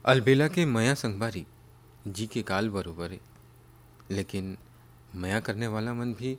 अलबेला के मया संगवारी जी के काल बरोबर है, लेकिन मया करने वाला मन भी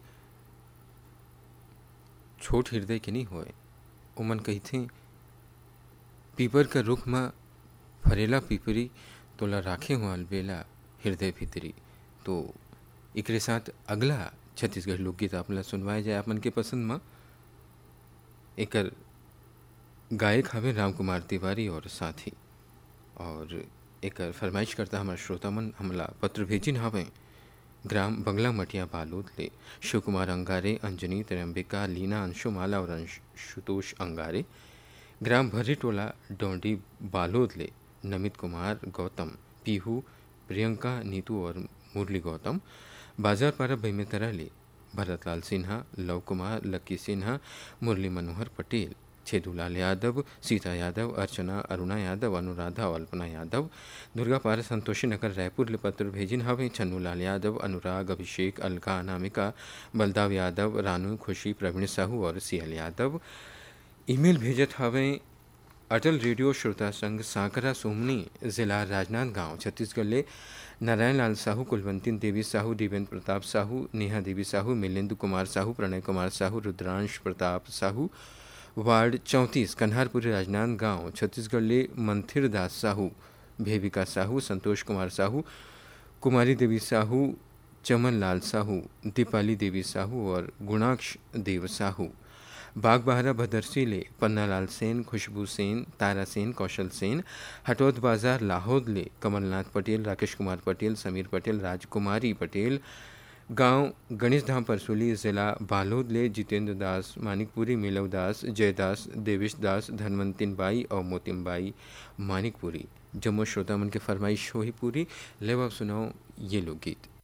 छोट हृदय के नहीं होए। ओमन कहिथे पीपर का रुख में फरेला पीपरी तोला राखे हो अलबेला हृदय भीतरी। तो एकरे साथ अगला छत्तीसगढ़ लोकगीत आपला सुनवाए जाए आपन के पसंद में। एकर गायक हवे राम कुमार तिवारी और साथी, और एकर फरमाइश करता हमार श्रोता मन हमला पत्र भेजिन हवे ग्राम बंगला मटिया बालोद ले शिव कुमार अंगारे, अंजनी, त्र्यंबिका, लीना, अंशुमाला और अंशुतोष अंगारे। ग्राम भर्री टोला डोंडी बालोद ले नमित कुमार, गौतम, पीहू, प्रियंका, नीतू और मुरली गौतम। बाजार पारा बेमेतरा ले भरतलाल सिन्हा, लव कुमार, लक्की सिन्हा, मुरली मनोहर पटेल, छेदूलाल यादव, सीता यादव, अर्चना, अरुणा यादव, अनुराधा और अल्पना यादव। दुर्गा पारा संतोषी नगर रायपुर ले पत्र भेजिन हवे छन्नूलाल यादव, अनुराग, अभिषेक, अलका, अनामिका, बलदाव यादव, रानू, खुशी, प्रवीण साहू और सियल यादव। ईमेल भेजत हवे अटल रेडियो श्रोता संघ सांकरा सोमनी, जिला राजनांदगांव, छत्तीसगढ़ ले नारायण लाल साहू, कुलवंती देवी साहू, देवेंद्र प्रताप साहू, नेहा देवी साहू, मिलिंद कुमार साहू, प्रणय कुमार साहू, रुद्रांश प्रताप साहू, वार्ड 34 कन्हारपुरी राजनांदगांव, छत्तीसगढ़ ले मंथिर दास साहू, भेविका साहू, संतोष कुमार साहू, कुमारी देवी साहू, चमन लाल साहू, दीपाली देवी साहू और गुणाक्ष देव साहू। बागबहरा भदरसी ले पन्नालाल सेन, खुशबू सेन, तारा सेन, कौशल सेन। हटौद बाजार लाहौद ले कमलनाथ पटेल, राकेश कुमार पटेल, समीर पटेल, राजकुमारी पटेल। गांव गणेश धाम परसोली, जिला बालोद ले जितेंद्र दास, मानिकपुरी, मिलव दास, जयदास, देवेश दास, धनवंतिन बाई और मोतिम बाई मानिकपुरी। जम्मू श्रोता मन के फरमाइश हो ही पूरी। ले अब सुनाओ ये लोकगीत।